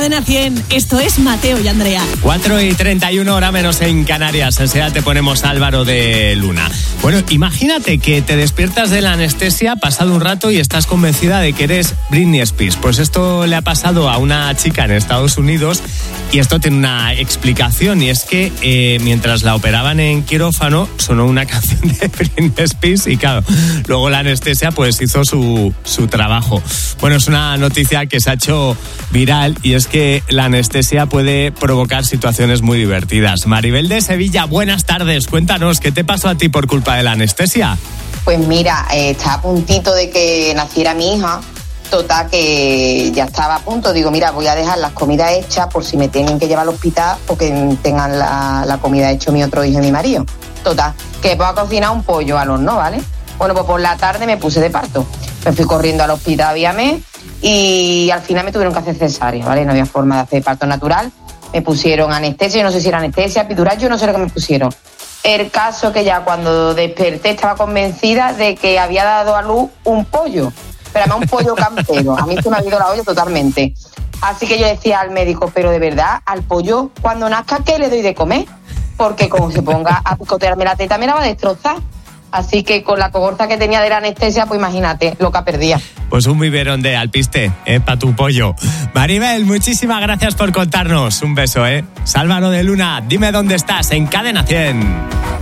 Cadena 100. Esto es Mateo y Andrea. 4:31, hora menos en Canarias. Enseguida te ponemos Álvaro de Luna. Bueno, imagínate que te despiertas de la anestesia, pasado un rato y estás convencida de que eres Britney Spears. Pues esto le ha pasado a una chica en Estados Unidos y esto tiene una explicación, y es que mientras la operaban en quirófano sonó una canción de Britney Spears y claro, luego la anestesia pues hizo su trabajo. Bueno, es una noticia que se ha hecho viral y es que la anestesia puede provocar situaciones muy divertidas. Maribel de Sevilla, buenas tardes. Cuéntanos, ¿qué te pasó a ti por culpa de la anestesia? Pues mira, estaba a puntito de que naciera mi hija. Total, que ya estaba a punto. Digo, mira, voy a dejar las comidas hechas por si me tienen que llevar al hospital o que tengan la comida hecha mi otro hijo y mi marido. Total, que puedo cocinar un pollo al horno, ¿vale? Bueno, pues por la tarde me puse de parto. Me fui corriendo al hospital, avíame, y al final me tuvieron que hacer cesárea, ¿vale? No había forma de hacer parto natural. Me pusieron anestesia, yo no sé si era anestesia, epidural, yo no sé lo que me pusieron. El caso que ya cuando desperté estaba convencida de que había dado a luz un pollo. Pero además un pollo campero. A mí se me ha ido la olla totalmente. Así que yo decía al médico, pero de verdad, al pollo cuando nazca, ¿qué le doy de comer? Porque como se ponga a picotearme la teta, me la va a destrozar. Así que con la cogorza que tenía de la anestesia, pues imagínate lo que perdía. Pues un biberón de alpiste, para tu pollo. Maribel, muchísimas gracias por contarnos. Un beso, Álvaro de Luna, dime dónde estás, en Cadena 100.